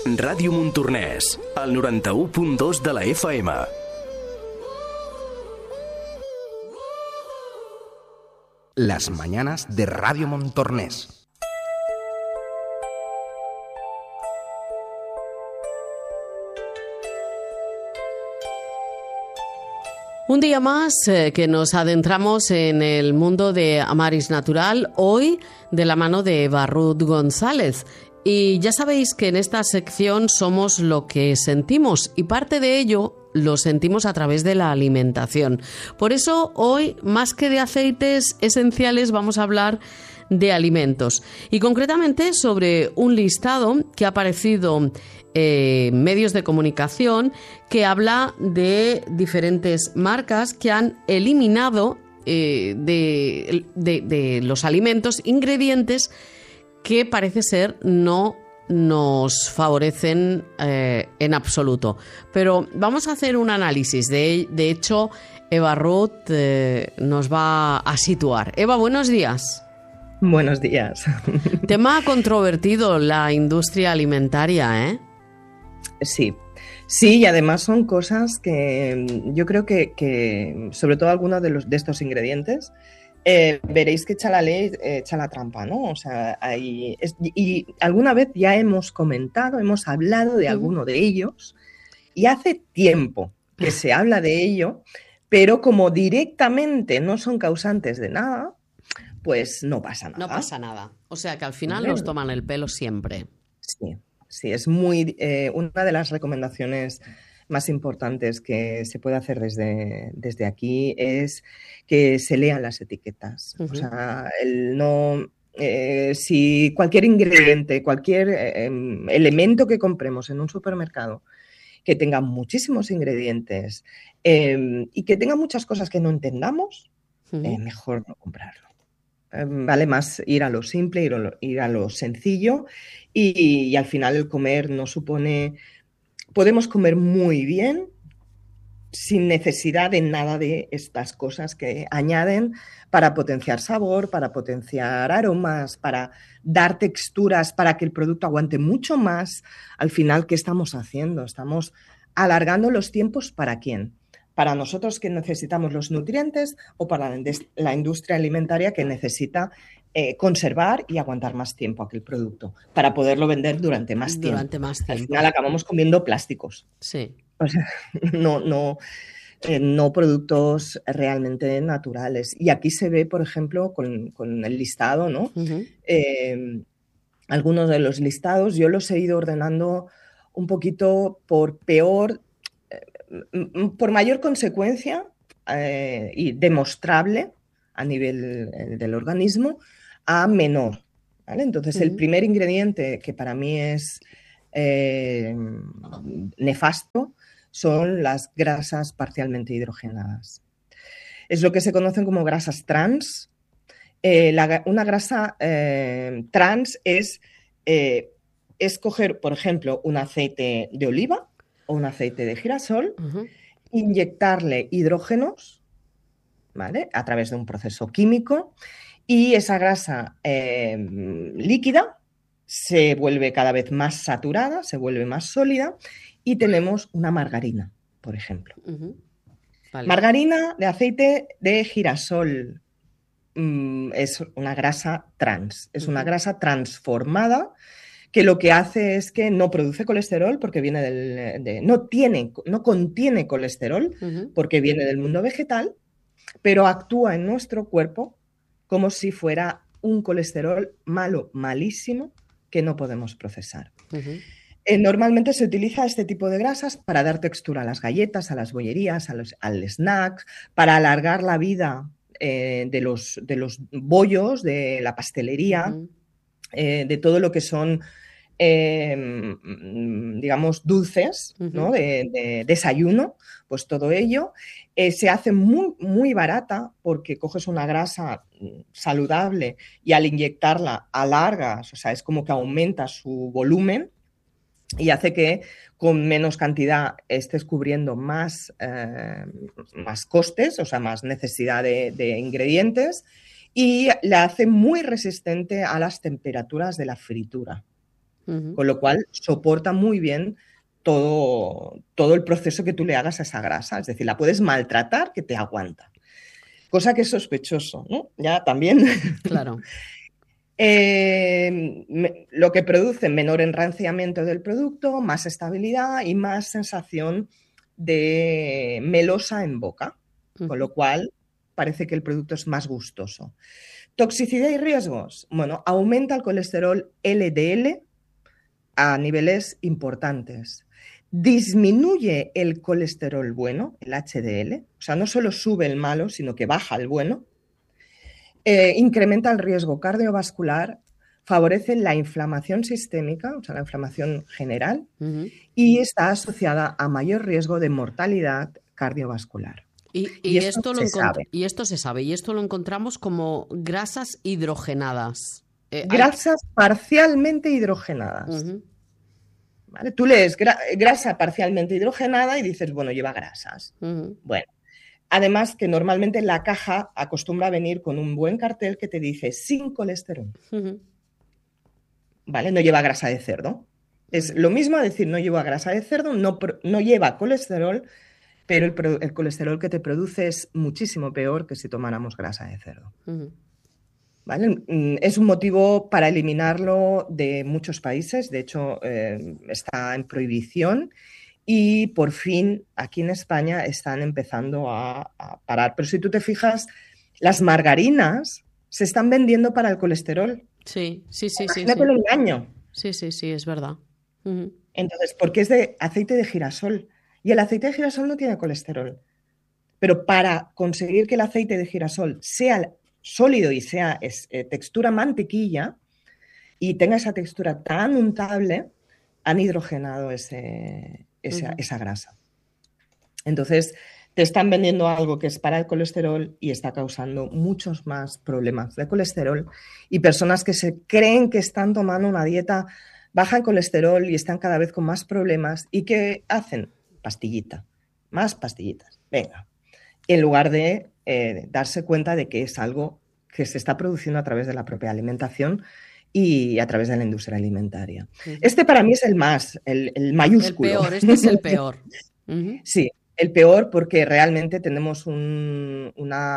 Ràdio Montornès, al 91.2 de la FM. Las mañanas de Radio Montornès. Un día más que nos adentramos en el mundo de Amaris Natural, hoy de la mano de Eva Ruth González. Y ya sabéis que en esta sección somos lo que sentimos y parte de ello lo sentimos a través de la alimentación. Por eso hoy, más que de aceites esenciales, vamos a hablar de alimentos y concretamente sobre un listado que ha aparecido en medios de comunicación que habla de diferentes marcas que han eliminado de los alimentos ingredientes que parece ser no nos favorecen en absoluto. Pero vamos a hacer un análisis. De hecho, Eva Ruth nos va a situar. Eva, buenos días. Buenos días. Tema controvertido, la industria alimentaria, ¿eh? Sí, y además son cosas que yo creo que sobre todo algunos de estos ingredientes, veréis que echa la ley, echa la trampa, ¿no? O sea, y alguna vez ya hemos comentado, hemos hablado de alguno de ellos y hace tiempo que se habla de ello, pero como directamente no son causantes de nada, pues no pasa nada. No pasa nada. O sea que al final nos toman el pelo siempre. Sí, es muy una de las recomendaciones más importantes que se puede hacer desde aquí es que se lean las etiquetas. O sea, si cualquier ingrediente, cualquier elemento que compremos en un supermercado que tenga muchísimos ingredientes y que tenga muchas cosas que no entendamos, mejor no comprarlo. Vale más ir a lo simple, ir a lo sencillo y al final el comer no supone... Podemos comer muy bien sin necesidad de nada de estas cosas que añaden para potenciar sabor, para potenciar aromas, para dar texturas, para que el producto aguante mucho más. Al final, ¿qué estamos haciendo? Estamos alargando los tiempos ¿para quién? Para nosotros que necesitamos los nutrientes o para la industria alimentaria que necesita conservar y aguantar más tiempo aquel producto para poderlo vender durante más tiempo. Al final acabamos comiendo plásticos. Sí. O sea, no productos realmente naturales. Y aquí se ve, por ejemplo, con el listado, ¿no? Algunos de los listados yo los he ido ordenando un poquito por mayor consecuencia y demostrable a nivel del organismo a menor, ¿vale? Entonces, el primer ingrediente que para mí es nefasto son las grasas parcialmente hidrogenadas. Es lo que se conocen como grasas trans. Una grasa trans es coger, por ejemplo, un aceite de oliva o un aceite de girasol, inyectarle hidrógenos, ¿vale? A través de un proceso químico y esa grasa líquida se vuelve cada vez más saturada, se vuelve más sólida y tenemos una margarina, por ejemplo. Vale. Margarina de aceite de girasol es una grasa trans, es una grasa transformada que lo que hace es que no produce colesterol porque viene no contiene colesterol porque viene del mundo vegetal, pero actúa en nuestro cuerpo como si fuera un colesterol malo, malísimo, que no podemos procesar. Normalmente se utiliza este tipo de grasas para dar textura a las galletas, a las bollerías, al snack, para alargar la vida de los bollos, de la pastelería, de todo lo que son, digamos, dulces, ¿no? de desayuno, pues todo ello se hace muy, muy barata porque coges una grasa saludable y al inyectarla alargas, o sea, es como que aumenta su volumen y hace que con menos cantidad estés cubriendo más costes, o sea, más necesidad de ingredientes y la hace muy resistente a las temperaturas de la fritura. con lo cual soporta muy bien todo el proceso que tú le hagas a esa grasa. Es decir, la puedes maltratar que te aguanta. Cosa que es sospechoso, ¿no? Ya también. Claro. Lo que produce menor enranciamiento del producto, más estabilidad y más sensación de melosa en boca, con lo cual parece que el producto es más gustoso. Toxicidad y riesgos. Bueno, aumenta el colesterol LDL a niveles importantes. Disminuye el colesterol bueno, el HDL, o sea, no solo sube el malo, sino que baja el bueno. Incrementa el riesgo cardiovascular, favorece la inflamación sistémica, o sea, la inflamación general, y está asociada a mayor riesgo de mortalidad cardiovascular. Y esto se sabe, y esto lo encontramos como grasas hidrogenadas. Grasas parcialmente hidrogenadas. ¿Vale? Tú lees grasa parcialmente hidrogenada y dices, bueno, lleva grasas. Bueno, además que normalmente la caja acostumbra a venir con un buen cartel que te dice sin colesterol. ¿Vale? No lleva grasa de cerdo. Es lo mismo a decir no lleva grasa de cerdo, no lleva colesterol, pero el colesterol que te produce es muchísimo peor que si tomáramos grasa de cerdo. ¿Vale? Es un motivo para eliminarlo de muchos países, de hecho está en prohibición y por fin aquí en España están empezando a parar. Pero si tú te fijas, las margarinas se están vendiendo para el colesterol. Sí. Imagínate el engaño. Sí, es verdad. Entonces, porque es de aceite de girasol y el aceite de girasol no tiene colesterol. Pero para conseguir que el aceite de girasol sea sólido y sea textura mantequilla y tenga esa textura tan untable, han hidrogenado esa grasa. Entonces, te están vendiendo algo que es para el colesterol y está causando muchos más problemas de colesterol y personas que se creen que están tomando una dieta baja en colesterol y están cada vez con más problemas y que hacen pastillita, más pastillitas, venga, en lugar de darse cuenta de que es algo que se está produciendo a través de la propia alimentación y a través de la industria alimentaria. Este para mí es el mayúsculo. El peor, este es el peor. Sí, el peor porque realmente tenemos un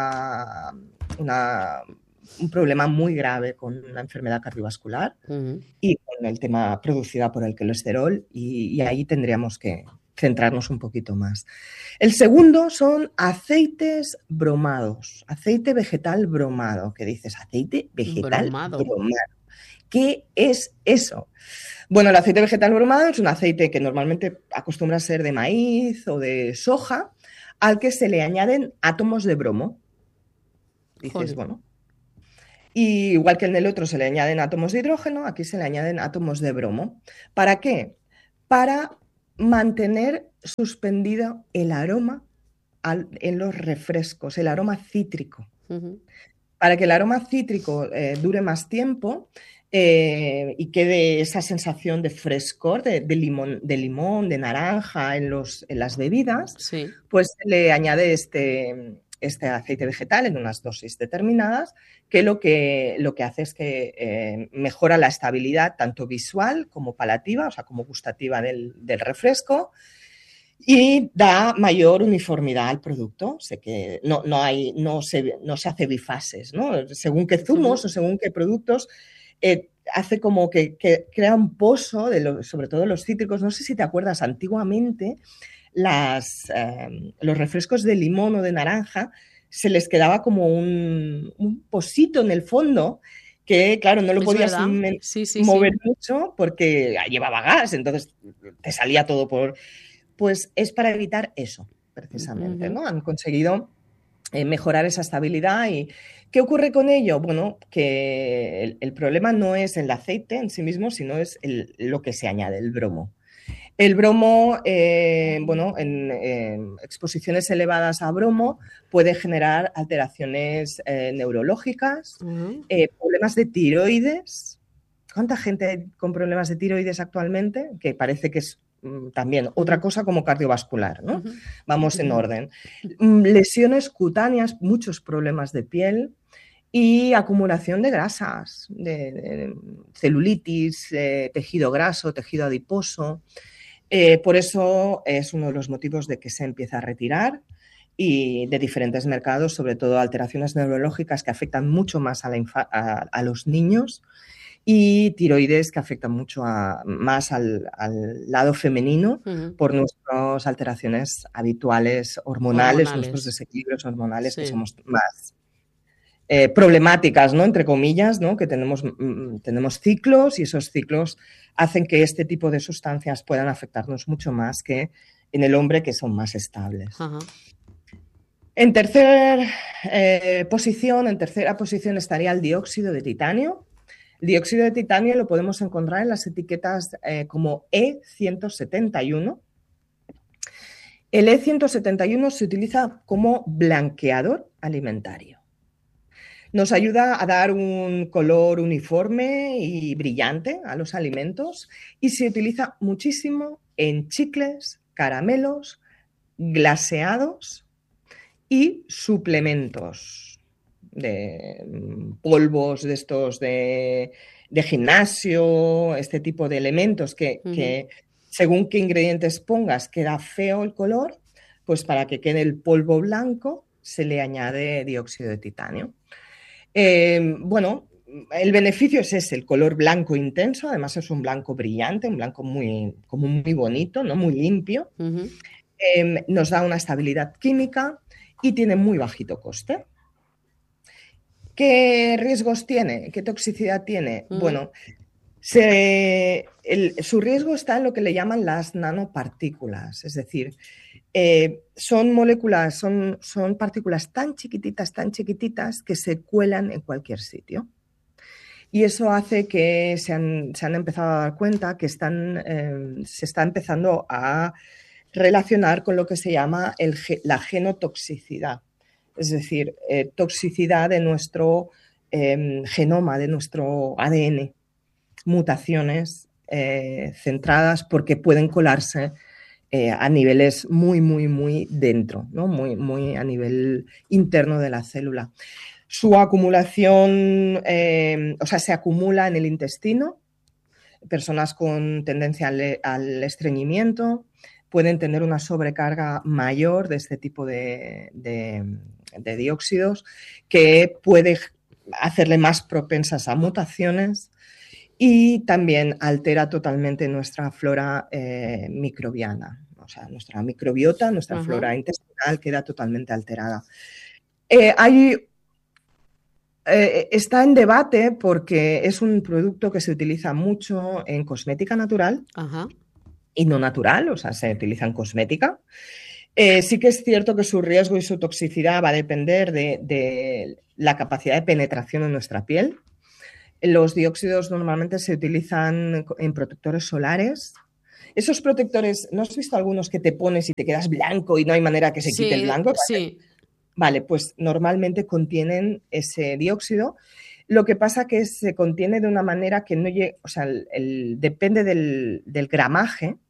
problema muy grave con la enfermedad cardiovascular y con el tema producida por el colesterol y ahí tendríamos que centrarnos un poquito más. El segundo son aceites bromados, aceite vegetal bromado, que dices, aceite vegetal bromado. ¿Qué es eso? Bueno, el aceite vegetal bromado es un aceite que normalmente acostumbra a ser de maíz o de soja, al que se le añaden átomos de bromo. Dices, bueno, y igual que en el otro se le añaden átomos de hidrógeno, aquí se le añaden átomos de bromo. ¿Para qué? Para mantener suspendido el aroma en los refrescos, el aroma cítrico. Para que el aroma cítrico dure más tiempo y quede esa sensación de frescor, de limón, de naranja en las bebidas, pues se le añade este aceite vegetal en unas dosis determinadas que lo que hace es que mejora la estabilidad tanto visual como palativa, o sea, como gustativa del refresco y da mayor uniformidad al producto. Sé que no se hace bifases, ¿no? Según qué zumos o según qué productos hace como que crea un pozo, sobre todo los cítricos. No sé si te acuerdas, antiguamente los refrescos de limón o de naranja se les quedaba como un pocito en el fondo que, claro, no lo podías mover mucho porque llevaba gas, entonces te salía todo por... Pues es para evitar eso, precisamente, ¿no? Han conseguido mejorar esa estabilidad. ¿Y qué ocurre con ello? Bueno, que el problema no es el aceite en sí mismo, sino es lo que se añade, el bromo. El bromo, en exposiciones elevadas a bromo puede generar alteraciones neurológicas, problemas de tiroides. ¿Cuánta gente hay con problemas de tiroides actualmente? Que parece que es también otra cosa como cardiovascular, ¿no? Vamos en orden. Lesiones cutáneas, muchos problemas de piel y acumulación de grasas, de celulitis, tejido graso, tejido adiposo. Por eso es uno de los motivos de que se empieza a retirar y de diferentes mercados, sobre todo alteraciones neurológicas que afectan mucho más a los niños y tiroides que afectan mucho más al lado femenino por nuestras alteraciones habituales hormonales, nuestros desequilibrios hormonales que somos más problemáticas, ¿no? Entre comillas, ¿no? Que tenemos ciclos y esos ciclos hacen que este tipo de sustancias puedan afectarnos mucho más que en el hombre, que son más estables. En tercera posición estaría el dióxido de titanio. El dióxido de titanio lo podemos encontrar en las etiquetas como E171. El E171 se utiliza como blanqueador alimentario. Nos ayuda a dar un color uniforme y brillante a los alimentos y se utiliza muchísimo en chicles, caramelos, glaseados y suplementos de polvos de estos de gimnasio, este tipo de elementos que según qué ingredientes pongas queda feo el color, pues para que quede el polvo blanco se le añade dióxido de titanio. Bueno, el beneficio es ese, el color blanco intenso, además es un blanco brillante, un blanco muy bonito, ¿no? Muy limpio. Nos da una estabilidad química y tiene muy bajito coste. ¿Qué riesgos tiene? ¿Qué toxicidad tiene? Bueno, su riesgo está en lo que le llaman las nanopartículas, es decir, son moléculas, son partículas tan chiquititas que se cuelan en cualquier sitio. Y eso hace que se han empezado a dar cuenta que se está empezando a relacionar con lo que se llama la genotoxicidad, es decir, toxicidad de nuestro genoma, de nuestro ADN, mutaciones centradas porque pueden colarse a niveles muy dentro, ¿no? Muy a nivel interno de la célula. Su acumulación, se acumula en el intestino. Personas con tendencia al estreñimiento pueden tener una sobrecarga mayor de este tipo de dióxidos que puede hacerle más propensas a mutaciones y también altera totalmente nuestra flora microbiana. O sea, nuestra microbiota, nuestra flora intestinal queda totalmente alterada. Está en debate porque es un producto que se utiliza mucho en cosmética natural y no natural, o sea, se utiliza en cosmética. Sí que es cierto que su riesgo y su toxicidad va a depender de la capacidad de penetración en nuestra piel. Los dióxidos normalmente se utilizan en protectores solares. Esos protectores, ¿no has visto algunos que te pones y te quedas blanco y no hay manera que se quite el blanco? Sí. Vale, pues normalmente contienen ese dióxido. Lo que pasa que se contiene de una manera que no llega, o sea, depende del gramaje,